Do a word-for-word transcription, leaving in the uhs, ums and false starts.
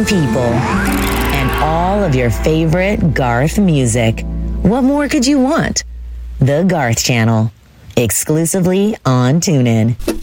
amazing people, and all of your favorite Garth music. What more could you want? The Garth Channel, exclusively on TuneIn.